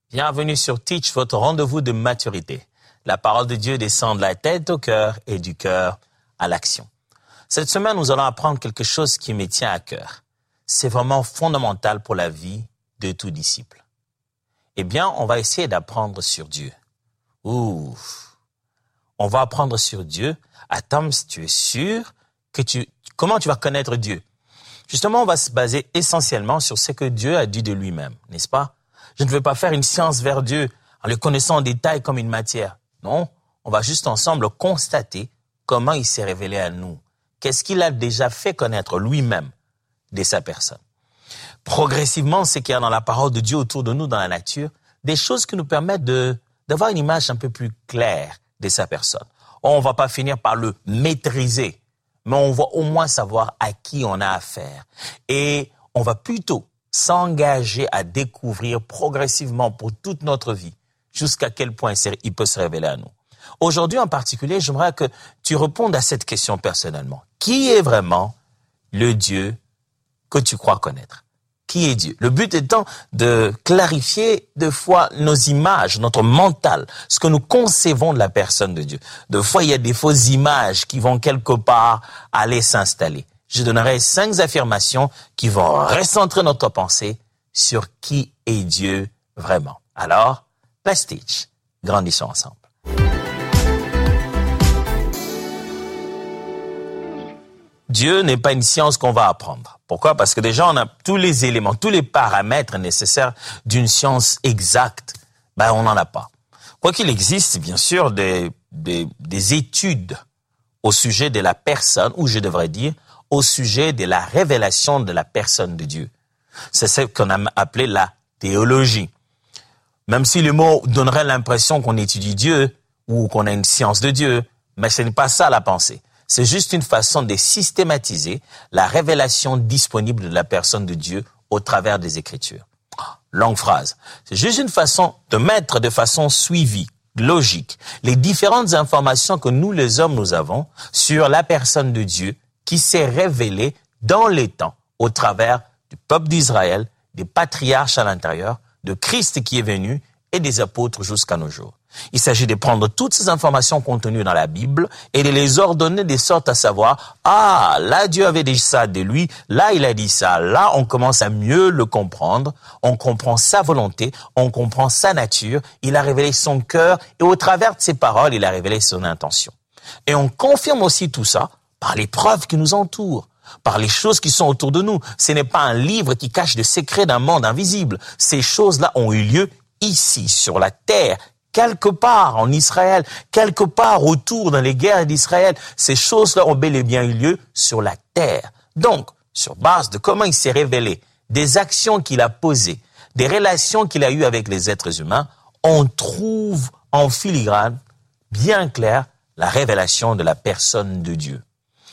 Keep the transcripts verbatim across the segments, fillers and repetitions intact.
Bienvenue sur Teach, votre rendez-vous de maturité. La parole de Dieu descend de la tête au cœur et du cœur à l'action. Cette semaine, nous allons apprendre quelque chose qui me tient à cœur. C'est vraiment fondamental pour la vie de tout disciple. Eh bien, on va essayer d'apprendre sur Dieu. Ouh, on va apprendre sur Dieu. Attends, si tu es sûr que tu... Comment tu vas connaître Dieu? Justement, on va se baser essentiellement sur ce que Dieu a dit de lui-même, n'est-ce pas? Je ne veux pas faire une science vers Dieu en le connaissant en détail comme une matière. Non, on va juste ensemble constater comment il s'est révélé à nous. Qu'est-ce qu'il a déjà fait connaître lui-même de sa personne. Progressivement, c'est qu'il y a dans la parole de Dieu autour de nous, dans la nature, des choses qui nous permettent de, d'avoir une image un peu plus claire de sa personne. On ne va pas finir par le maîtriser, mais on va au moins savoir à qui on a affaire. Et on va plutôt s'engager à découvrir progressivement pour toute notre vie jusqu'à quel point il peut se révéler à nous. Aujourd'hui en particulier, j'aimerais que tu répondes à cette question personnellement. Qui est vraiment le Dieu que tu crois connaître? Qui est Dieu? Le but étant de clarifier deux fois nos images, notre mental, ce que nous concevons de la personne de Dieu. Deux fois, il y a des fausses images qui vont quelque part aller s'installer. Je donnerai cinq affirmations qui vont recentrer notre pensée sur qui est Dieu vraiment. Alors, let's teach. Grandissons ensemble. Dieu n'est pas une science qu'on va apprendre. Pourquoi? Parce que déjà, on a tous les éléments, tous les paramètres nécessaires d'une science exacte. Ben, on n'en a pas. Quoi qu'il existe, bien sûr, des, des, des études au sujet de la personne, ou je devrais dire, au sujet de la révélation de la personne de Dieu. C'est ce qu'on a appelé la théologie. Même si le mot donnerait l'impression qu'on étudie Dieu ou qu'on a une science de Dieu, mais ce n'est pas ça la pensée. C'est juste une façon de systématiser la révélation disponible de la personne de Dieu au travers des Écritures. Longue phrase. C'est juste une façon de mettre de façon suivie, logique, les différentes informations que nous les hommes nous avons sur la personne de Dieu qui s'est révélé dans les temps au travers du peuple d'Israël, des patriarches à l'intérieur, de Christ qui est venu et des apôtres jusqu'à nos jours. Il s'agit de prendre toutes ces informations contenues dans la Bible et de les ordonner de sorte à savoir, ah, là Dieu avait dit ça de lui, là il a dit ça, là on commence à mieux le comprendre, on comprend sa volonté, on comprend sa nature, il a révélé son cœur et au travers de ses paroles, il a révélé son intention. Et on confirme aussi tout ça par les preuves qui nous entourent, par les choses qui sont autour de nous. Ce n'est pas un livre qui cache des secrets d'un monde invisible. Ces choses-là ont eu lieu ici, sur la terre, quelque part en Israël, quelque part autour dans les guerres d'Israël. Ces choses-là ont bel et bien eu lieu sur la terre. Donc, sur base de comment il s'est révélé, des actions qu'il a posées, des relations qu'il a eues avec les êtres humains, on trouve en filigrane, bien clair, la révélation de la personne de Dieu.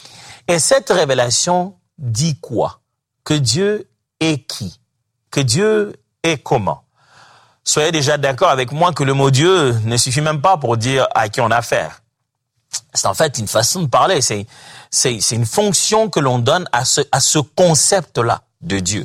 Et cette révélation dit quoi? Que Dieu est qui? Que Dieu est comment? Soyez déjà d'accord avec moi que le mot Dieu ne suffit même pas pour dire à qui on a affaire. C'est en fait une façon de parler, c'est, c'est, c'est une fonction que l'on donne à ce, à ce concept-là de Dieu.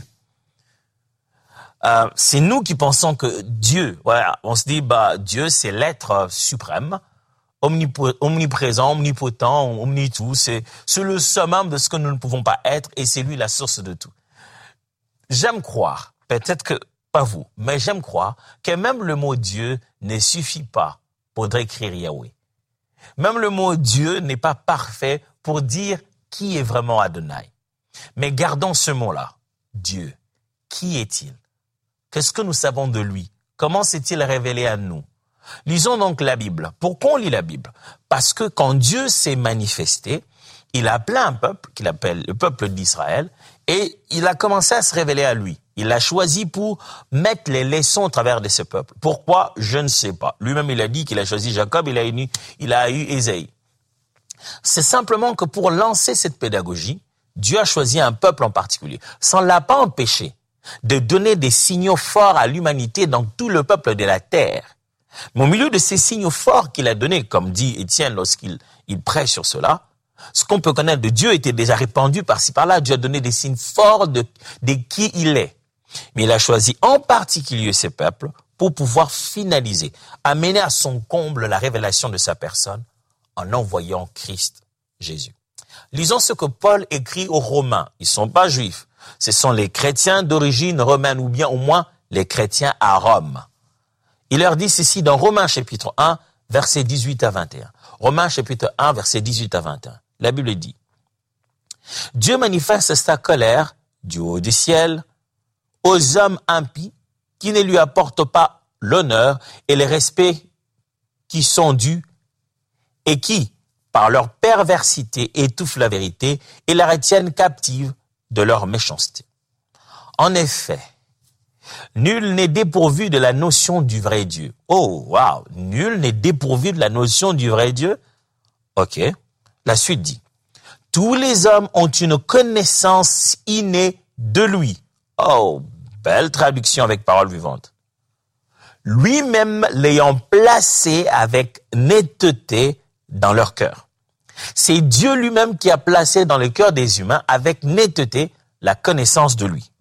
Euh, c'est nous qui pensons que Dieu, voilà, on se dit, bah, Dieu c'est l'être suprême, omniprésent, omnipotent, omnitout, c'est, c'est le summum de ce que nous ne pouvons pas être et c'est lui la source de tout. J'aime croire, peut-être que pas vous, mais j'aime croire que même le mot Dieu ne suffit pas pour décrire Yahweh. Même le mot Dieu n'est pas parfait pour dire qui est vraiment Adonai. Mais gardons ce mot-là, Dieu. Qui est-il? Qu'est-ce que nous savons de lui? Comment s'est-il révélé à nous? Lisons donc la Bible. Pourquoi on lit la Bible? Parce que quand Dieu s'est manifesté, il a appelé un peuple qu'il appelle le peuple d'Israël et il a commencé à se révéler à lui. Il l'a choisi pour mettre les leçons au travers de ce peuple. Pourquoi? Je ne sais pas. Lui-même, il a dit qu'il a choisi Jacob, il a eu, il a eu Ésaïe. C'est simplement que pour lancer cette pédagogie, Dieu a choisi un peuple en particulier. Ça ne l'a pas empêché de donner des signaux forts à l'humanité dans tout le peuple de la terre. Mais au milieu de ces signaux forts qu'il a donnés, comme dit Étienne lorsqu'il il prêche sur cela, ce qu'on peut connaître de Dieu était déjà répandu par-ci par-là. Dieu a donné des signes forts de, de qui il est. Mais il a choisi en particulier ce peuple pour pouvoir finaliser, amener à son comble la révélation de sa personne en envoyant Christ Jésus. Lisons ce que Paul écrit aux Romains. Ils ne sont pas juifs. Ce sont les chrétiens d'origine romaine ou bien au moins les chrétiens à Rome. Il leur dit ceci dans Romains chapitre un, versets dix-huit à vingt et un. Romains chapitre un, versets dix-huit à vingt et un. La Bible dit « Dieu manifeste sa colère du haut du ciel aux hommes impies qui ne lui apportent pas l'honneur et le respect qui sont dus et qui, par leur perversité, étouffent la vérité et la retiennent captive de leur méchanceté. En effet, nul n'est dépourvu de la notion du vrai Dieu. » Oh, wow! Nul n'est dépourvu de la notion du vrai Dieu. Ok. La suite dit « Tous les hommes ont une connaissance innée de lui. » Oh, belle traduction avec parole vivante. « Lui-même l'ayant placé avec netteté dans leur cœur. » C'est Dieu lui-même qui a placé dans le cœur des humains avec netteté la connaissance de lui.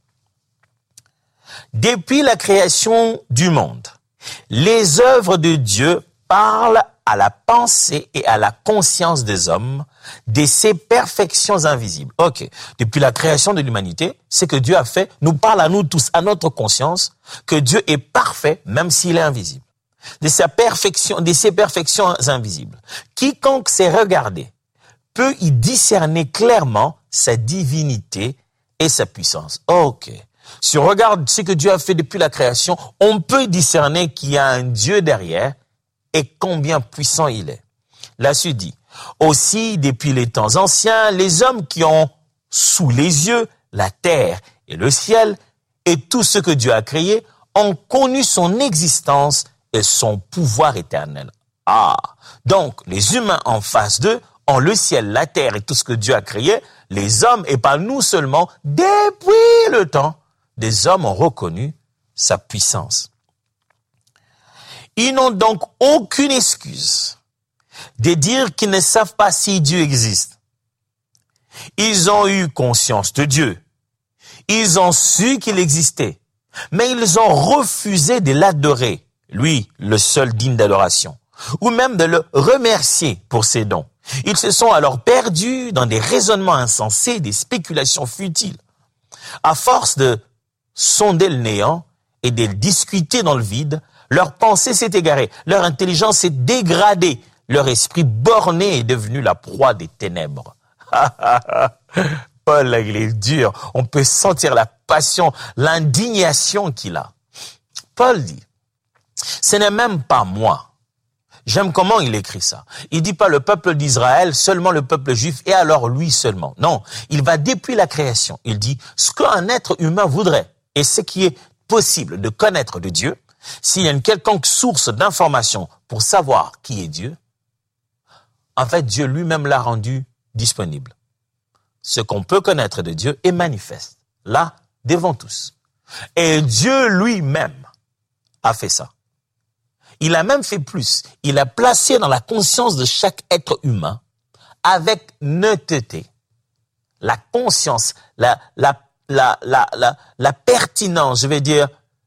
Depuis la création du monde, les œuvres de Dieu parlent à la pensée et à la conscience des hommes de ses perfections invisibles. Ok, depuis la création de l'humanité, ce que Dieu a fait nous parle à nous tous, à notre conscience, que Dieu est parfait même s'il est invisible. De sa perfection, de ses perfections invisibles. Quiconque sait regarder peut y discerner clairement sa divinité et sa puissance. Ok. Si on regarde ce que Dieu a fait depuis la création, on peut discerner qu'il y a un Dieu derrière et combien puissant il est. La suite dit, aussi depuis les temps anciens, les hommes qui ont sous les yeux la terre et le ciel et tout ce que Dieu a créé ont connu son existence et son pouvoir éternel. Ah, donc les humains en face d'eux ont le ciel, la terre et tout ce que Dieu a créé, les hommes et pas nous seulement, depuis le temps, des hommes ont reconnu sa puissance. Ils n'ont donc aucune excuse de dire qu'ils ne savent pas si Dieu existe. Ils ont eu conscience de Dieu. Ils ont su qu'il existait, mais ils ont refusé de l'adorer, lui, le seul digne d'adoration, ou même de le remercier pour ses dons. Ils se sont alors perdus dans des raisonnements insensés, des spéculations futiles. À force de sonder le néant et de discuter dans le vide, leur pensée s'est égarée, leur intelligence s'est dégradée, leur esprit borné est devenu la proie des ténèbres. Paul, il est dur. On peut sentir la passion, l'indignation qu'il a. Paul dit, ce n'est même pas moi. J'aime comment il écrit ça. Il dit pas le peuple d'Israël, seulement le peuple juif, et alors lui seulement. Non, il va depuis la création. Il dit ce qu'un être humain voudrait, et ce qui est possible de connaître de Dieu, s'il y a une quelconque source d'information pour savoir qui est Dieu, en fait, Dieu lui-même l'a rendu disponible. Ce qu'on peut connaître de Dieu est manifeste, là, devant tous. Et Dieu lui-même a fait ça. Il a même fait plus. Il a placé dans la conscience de chaque être humain, avec netteté, la conscience, la, la, la, la, la, la pertinence, je vais dire,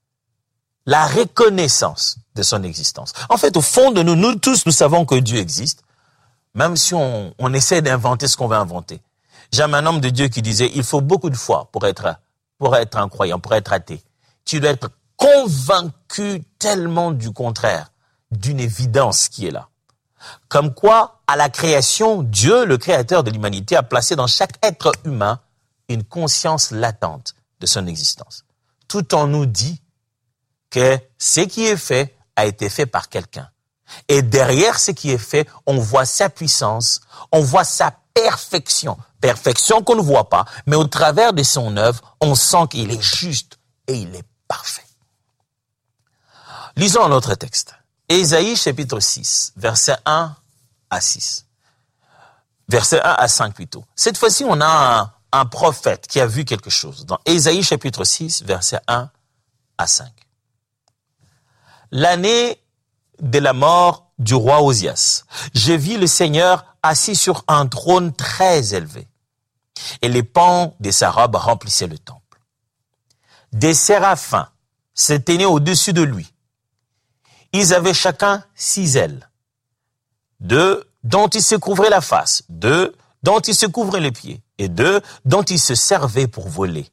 la reconnaissance de son existence. En fait, au fond de nous, nous tous, nous savons que Dieu existe, même si on, on essaie d'inventer ce qu'on veut inventer. J'aime un homme de Dieu qui disait, il faut beaucoup de foi pour être, pour être un croyant, pour être athée. Tu dois être convaincu tellement du contraire, d'une évidence qui est là. Comme quoi, à la création, Dieu, le créateur de l'humanité, a placé dans chaque être humain une conscience latente de son existence. Tout en nous dit que ce qui est fait a été fait par quelqu'un. Et derrière ce qui est fait, on voit sa puissance, on voit sa perfection. Perfection qu'on ne voit pas, mais au travers de son œuvre, on sent qu'il est juste et il est parfait. Lisons un autre texte. Ésaïe chapitre six, versets un à six. Verset un à cinq plutôt. Cette fois-ci, on a un, un prophète qui a vu quelque chose. Dans Ésaïe chapitre six, versets un à cinq. L'année de la mort du roi Osias, je vis le Seigneur assis sur un trône très élevé, et les pans de sa robe remplissaient le temple. Des séraphins se tenaient au-dessus de lui. Ils avaient chacun six ailes. Deux dont ils se couvraient la face, deux dont ils se couvraient les pieds, et deux dont ils se servaient pour voler.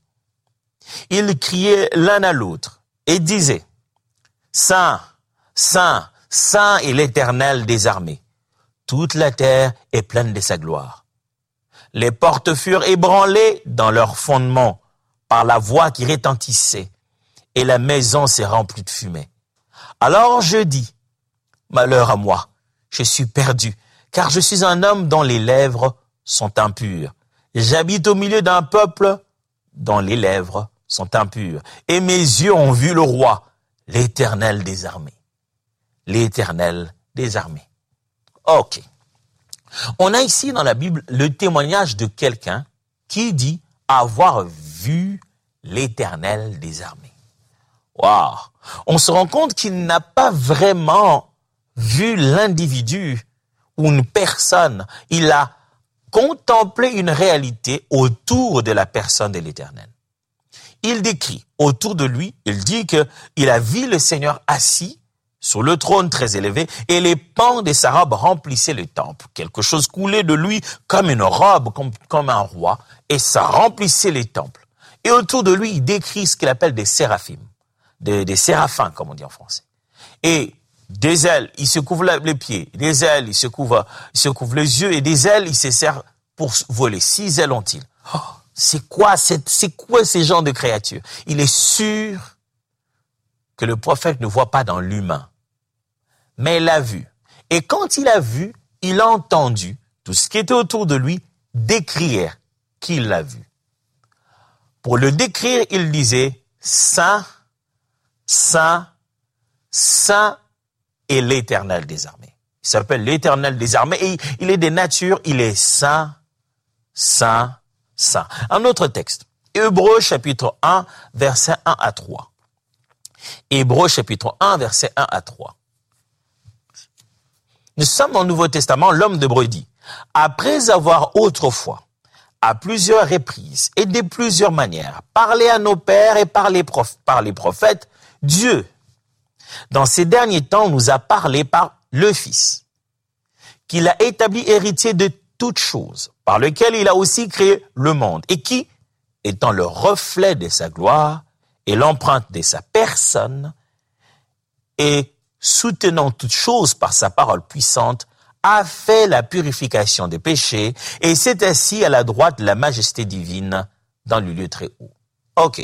Ils criaient l'un à l'autre et disaient, « Saint, Saint, Saint est l'Éternel des armées. Toute la terre est pleine de sa gloire. » Les portes furent ébranlées dans leur fondement par la voix qui retentissait, et la maison s'est remplie de fumée. Alors je dis, « Malheur à moi, je suis perdu, car je suis un homme dont les lèvres sont impures. J'habite au milieu d'un peuple dont les lèvres sont impures. Et mes yeux ont vu le roi, l'Éternel des armées. » L'Éternel des armées. Ok. On a ici dans la Bible le témoignage de quelqu'un qui dit avoir vu l'Éternel des armées. Waouh! On se rend compte qu'il n'a pas vraiment vu l'individu ou une personne. Il a contemplé une réalité autour de la personne de l'Éternel. Il décrit autour de lui, il dit qu'il a vu le Seigneur assis sur le trône très élevé, et les pans de sa robe remplissaient le temple. Quelque chose coulait de lui comme une robe, comme, comme un roi, et ça remplissait les temples. Et autour de lui, il décrit ce qu'il appelle des séraphim, des, des séraphins, comme on dit en français. Et des ailes, il se couvre les pieds, des ailes, il se couvre, il se couvre les yeux, et des ailes, il se sert pour voler. Six ailes ont-ils. Oh, c'est quoi, c'est, c'est quoi ces genres de créatures? Il est sûr que le prophète ne voit pas dans l'humain, mais il l'a vu. Et quand il a vu, il a entendu tout ce qui était autour de lui décrire qu'il l'a vu. Pour le décrire, il disait « Saint, Saint, Saint est l'Éternel des armées ». Il s'appelle l'Éternel des armées et il est des natures, il est Saint, Saint, Saint. Un autre texte, Hébreux chapitre un, versets un à trois. Hébreux chapitre un, versets un à trois. Nous sommes dans le Nouveau Testament, l'homme d'Hébreux dit, « Après avoir autrefois, à plusieurs reprises et de plusieurs manières, parlé à nos pères et par les, prophètes, par les prophètes, Dieu, dans ces derniers temps, nous a parlé par le Fils, qu'il a établi héritier de toutes choses, par lequel il a aussi créé le monde, et qui, étant le reflet de sa gloire et l'empreinte de sa personne, et soutenant toutes choses par sa parole puissante, a fait la purification des péchés et s'est assis à la droite de la majesté divine dans le lieu très haut. Ok.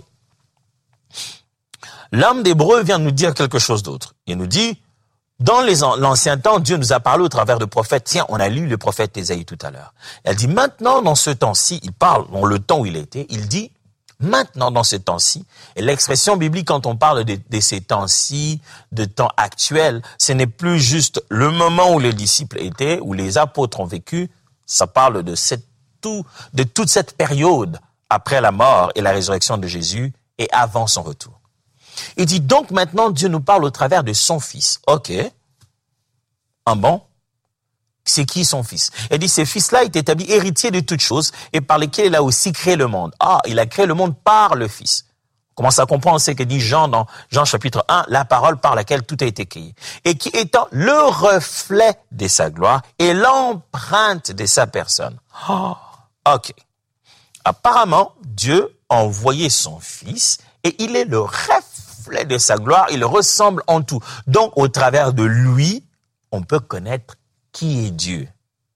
L'homme d'Hébreux vient nous dire quelque chose d'autre. Il nous dit, dans les, l'ancien temps, Dieu nous a parlé au travers de prophètes. Tiens, on a lu le prophète Ésaïe tout à l'heure. Elle dit, maintenant, dans ce temps-ci, il parle dans le temps où il était, il dit, maintenant, dans ce temps-ci, et l'expression biblique, quand on parle de, de ces temps-ci, de temps actuels, ce n'est plus juste le moment où les disciples étaient, où les apôtres ont vécu, ça parle de, cette, tout, de toute cette période après la mort et la résurrection de Jésus et avant son retour. Il dit donc maintenant, Dieu nous parle au travers de son Fils. Ok, un bon, c'est qui son Fils? Il dit, ce Fils-là est établi héritier de toutes choses et par lesquelles il a aussi créé le monde. Ah, il a créé le monde par le Fils. On commence à comprendre ce que dit Jean dans Jean chapitre un, la parole par laquelle tout a été créé. Et qui étant le reflet de sa gloire et l'empreinte de sa personne. Oh, ok. Apparemment, Dieu a envoyé son Fils et il est le reflet de sa gloire, il ressemble en tout. Donc, au travers de lui, on peut connaître qui est Dieu.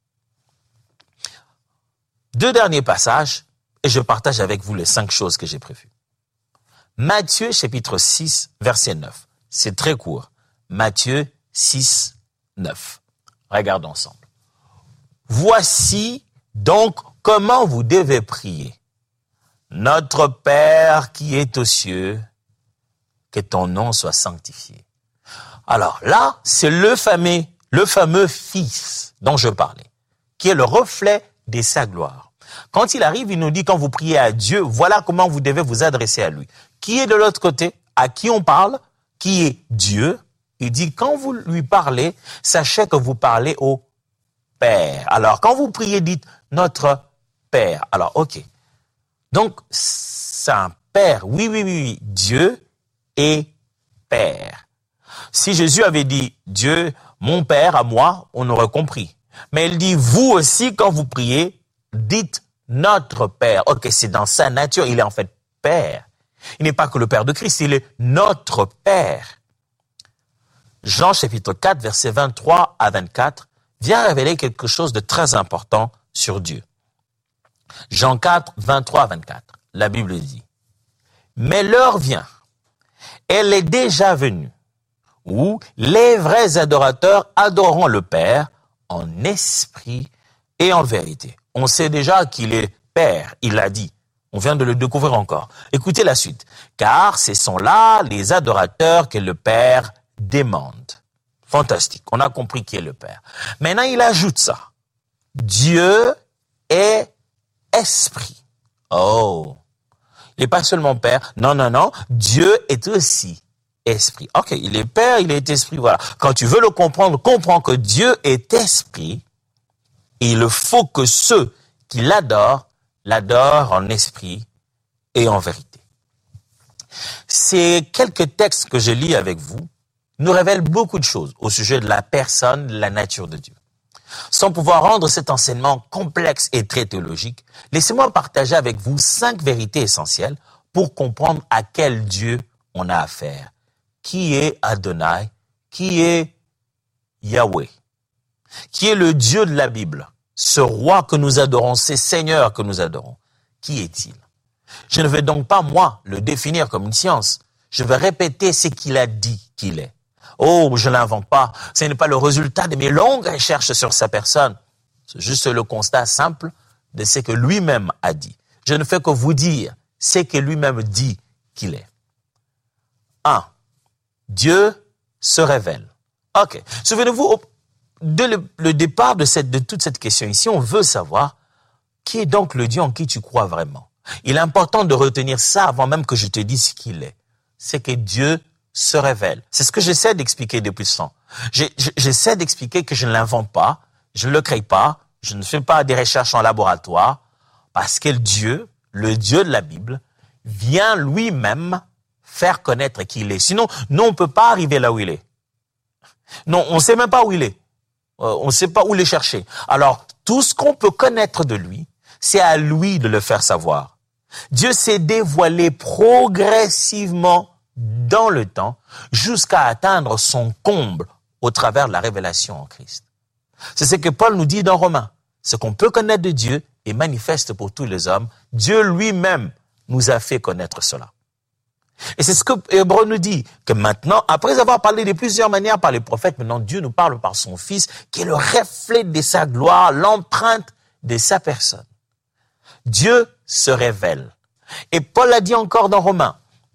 Deux derniers passages, et je partage avec vous les cinq choses que j'ai prévues. Matthieu chapitre six, verset neuf. C'est très court. Matthieu six, neuf. Regardons ensemble. Voici donc comment vous devez prier. Notre Père qui est aux cieux, que ton nom soit sanctifié. Alors là, c'est le fameux, le fameux Fils dont je parlais, qui est le reflet de sa gloire. Quand il arrive, il nous dit, quand vous priez à Dieu, voilà comment vous devez vous adresser à lui. Qui est de l'autre côté? À qui on parle? Qui est Dieu? Il dit, quand vous lui parlez, sachez que vous parlez au Père. Alors, quand vous priez, dites, notre Père. Alors, ok. Donc, c'est un Père. Oui, oui, oui, oui. Dieu est Père. Si Jésus avait dit « Dieu, mon Père à moi », on aurait compris. Mais il dit « Vous aussi, quand vous priez, dites notre Père ». Ok, c'est dans sa nature, il est en fait Père. Il n'est pas que le Père de Christ, il est notre Père. Jean chapitre quatre, versets vingt-trois à vingt-quatre, vient révéler quelque chose de très important sur Dieu. Jean quatre, vingt-trois à vingt-quatre, la Bible dit « Mais l'heure vient, elle est déjà venue, où les vrais adorateurs adoreront le Père en esprit et en vérité. » On sait déjà qu'il est Père, il l'a dit. On vient de le découvrir encore. Écoutez la suite. « Car ce sont là les adorateurs que le Père demande. » Fantastique, on a compris qui est le Père. Maintenant, il ajoute ça. « Dieu est esprit. » Oh, il n'est pas seulement Père. Non, non, non. Dieu est aussi esprit. Ok, il est Père, il est esprit, voilà. Quand tu veux le comprendre, comprends que Dieu est esprit. Et il faut que ceux qui l'adorent, l'adorent en esprit et en vérité. Ces quelques textes que je lis avec vous nous révèlent beaucoup de choses au sujet de la personne, de la nature de Dieu. Sans pouvoir rendre cet enseignement complexe et très théologique, laissez-moi partager avec vous cinq vérités essentielles pour comprendre à quel Dieu on a affaire. Qui est Adonai? Qui est Yahweh? Qui est le Dieu de la Bible? Ce roi que nous adorons, ces seigneurs que nous adorons. Qui est-il? Je ne vais donc pas, moi, le définir comme une science. Je vais répéter ce qu'il a dit qu'il est. Oh, je ne l'invente pas. Ce n'est pas le résultat de mes longues recherches sur sa personne. C'est juste le constat simple de ce que lui-même a dit. Je ne fais que vous dire ce que lui-même dit qu'il est. Un. Dieu se révèle. Ok. Souvenez-vous, dès le, le départ de, cette, de toute cette question ici, on veut savoir qui est donc le Dieu en qui tu crois vraiment. Il est important de retenir ça avant même que je te dise ce qu'il est. C'est que Dieu se révèle. C'est ce que j'essaie d'expliquer depuis ce temps. J'essaie d'expliquer que je ne l'invente pas, je ne le crée pas, je ne fais pas des recherches en laboratoire, parce que Dieu, le Dieu de la Bible, vient lui-même faire connaître qui il est. Sinon, nous, on ne peut pas arriver là où il est. Non, on ne sait même pas où il est. Euh, on ne sait pas où le chercher. Alors, tout ce qu'on peut connaître de lui, c'est à lui de le faire savoir. Dieu s'est dévoilé progressivement dans le temps jusqu'à atteindre son comble au travers de la révélation en Christ. C'est ce que Paul nous dit dans Romains. Ce qu'on peut connaître de Dieu est manifeste pour tous les hommes. Dieu lui-même nous a fait connaître cela. Et c'est ce que Hébreu nous dit, que maintenant, après avoir parlé de plusieurs manières par les prophètes, maintenant Dieu nous parle par son Fils, qui est le reflet de sa gloire, l'empreinte de sa personne. Dieu se révèle. Et Paul a dit encore dans Romains,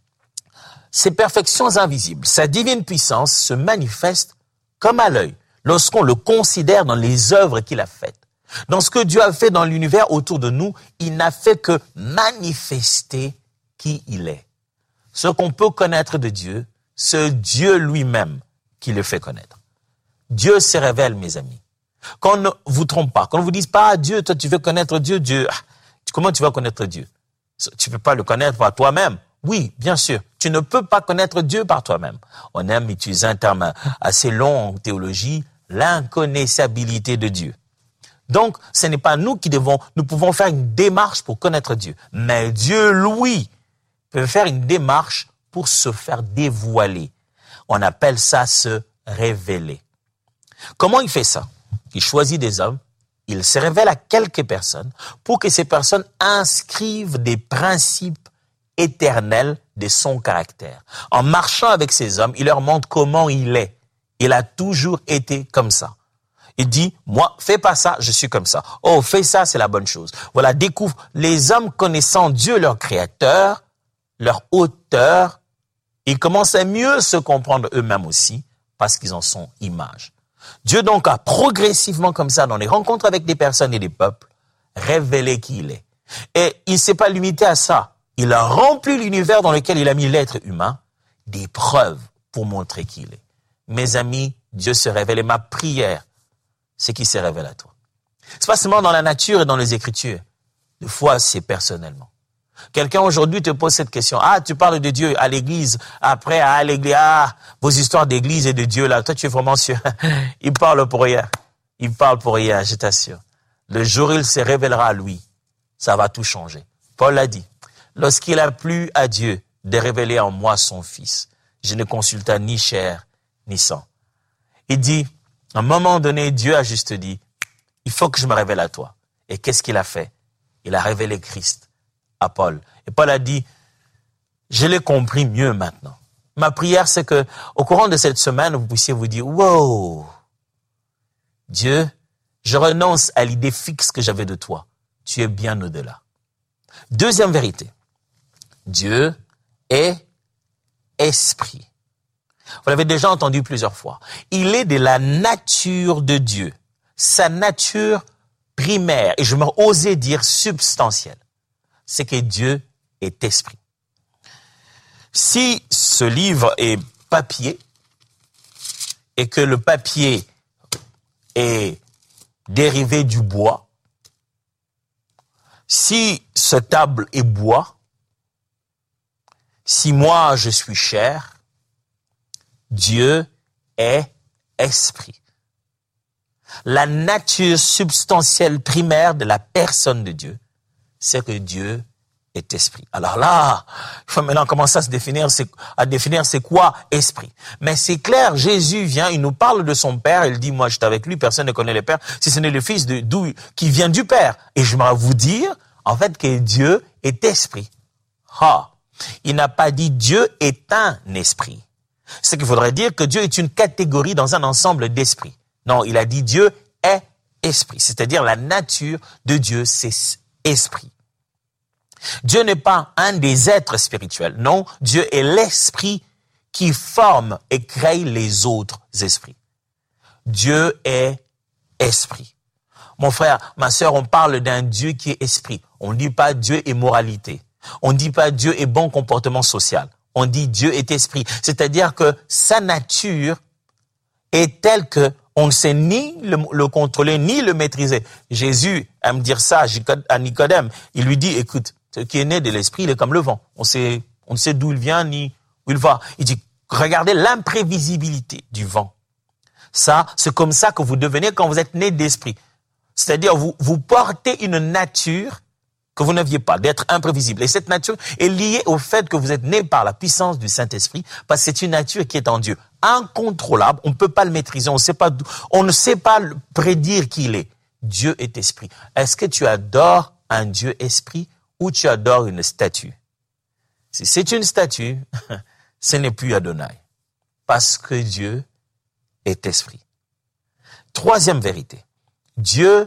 ses perfections invisibles, sa divine puissance se manifeste comme à l'œil, lorsqu'on le considère dans les œuvres qu'il a faites. Dans ce que Dieu a fait dans l'univers autour de nous, il n'a fait que manifester qui il est. Ce qu'on peut connaître de Dieu, c'est Dieu lui-même qui le fait connaître. Dieu se révèle, mes amis. Qu'on ne vous trompe pas, qu'on ne vous dise pas, ah, Dieu, toi tu veux connaître Dieu, Dieu. Ah, comment tu vas connaître Dieu? Tu ne peux pas le connaître par toi-même. Oui, bien sûr, tu ne peux pas connaître Dieu par toi-même. On aime utiliser un terme assez long en théologie, l'inconnaissabilité de Dieu. Donc, ce n'est pas nous qui devons, nous pouvons faire une démarche pour connaître Dieu. Mais Dieu, lui, peut faire une démarche pour se faire dévoiler. On appelle ça se révéler. Comment il fait ça? Il choisit des hommes, il se révèle à quelques personnes pour que ces personnes inscrivent des principes éternels de son caractère. En marchant avec ces hommes, il leur montre comment il est. Il a toujours été comme ça. Il dit, moi, fais pas ça, je suis comme ça. Oh, fais ça, c'est la bonne chose. Voilà, découvre les hommes connaissant Dieu, leur créateur, leur auteur, ils commencent à mieux se comprendre eux-mêmes aussi parce qu'ils en sont image. Dieu donc a progressivement comme ça, dans les rencontres avec des personnes et des peuples, révélé qui il est. Et il ne s'est pas limité à ça. Il a rempli l'univers dans lequel il a mis l'être humain des preuves pour montrer qui il est. Mes amis, Dieu se révèle et ma prière, c'est qu'il se révèle à toi. C'est pas seulement dans la nature et dans les Écritures. Des fois, c'est personnellement. Quelqu'un aujourd'hui te pose cette question. Ah, tu parles de Dieu à l'église. Après, à l'église, ah, vos histoires d'église et de Dieu, là. Toi, tu es vraiment sûr. Il parle pour rien. Il parle pour rien, je t'assure. Le jour où il se révélera à lui, ça va tout changer. Paul l'a dit. Lorsqu'il a plu à Dieu de révéler en moi son Fils, je ne consulta ni chair, ni sang. Il dit, à un moment donné, Dieu a juste dit, il faut que je me révèle à toi. Et qu'est-ce qu'il a fait? Il a révélé Christ à Paul. Et Paul a dit, je l'ai compris mieux maintenant. Ma prière, c'est que, au courant de cette semaine, vous puissiez vous dire, wow, Dieu, je renonce à l'idée fixe que j'avais de toi. Tu es bien au-delà. Deuxième vérité. Dieu est esprit. Vous l'avez déjà entendu plusieurs fois. Il est de la nature de Dieu. Sa nature primaire, et je me osais dire substantielle, c'est que Dieu est esprit. Si ce livre est papier, et que le papier est dérivé du bois, si ce table est bois, si moi je suis chair, Dieu est esprit. La nature substantielle primaire de la personne de Dieu, c'est que Dieu est esprit. Alors là, il faut maintenant commencer à se définir, à définir c'est quoi esprit. Mais c'est clair, Jésus vient, il nous parle de son Père, il dit, moi j'étais avec lui, personne ne connaît le Père, si ce n'est le Fils de, d'où, qui vient du Père. Et je vais vous dire, en fait, que Dieu est esprit. Ah, il n'a pas dit Dieu est un esprit. Ce qu'il faudrait dire que Dieu est une catégorie dans un ensemble d'esprits. Non, il a dit Dieu est esprit. C'est-à-dire la nature de Dieu, c'est esprit. Dieu n'est pas un des êtres spirituels. Non, Dieu est l'esprit qui forme et crée les autres esprits. Dieu est esprit. Mon frère, ma sœur, on parle d'un Dieu qui est esprit. On ne dit pas Dieu est moralité. On ne dit pas Dieu est bon comportement social. On dit Dieu est esprit. C'est-à-dire que sa nature est telle que on ne sait ni le, le contrôler, ni le maîtriser. Jésus aime dire ça à Nicodème. Il lui dit, écoute, ce qui est né de l'esprit, il est comme le vent. On sait, on ne sait d'où il vient, ni où il va. Il dit, regardez l'imprévisibilité du vent. Ça, c'est comme ça que vous devenez quand vous êtes né d'esprit. C'est-à-dire, vous, vous portez une nature que vous n'aviez pas, d'être imprévisible. Et cette nature est liée au fait que vous êtes né par la puissance du Saint-Esprit, parce que c'est une nature qui est en Dieu. Incontrôlable, on ne peut pas le maîtriser, on sait pas, on ne sait pas prédire qui il est. Dieu est esprit. Est-ce que tu adores un Dieu esprit ou tu adores une statue? Si c'est une statue, ce n'est plus Adonai. Parce que Dieu est esprit. Troisième vérité. Dieu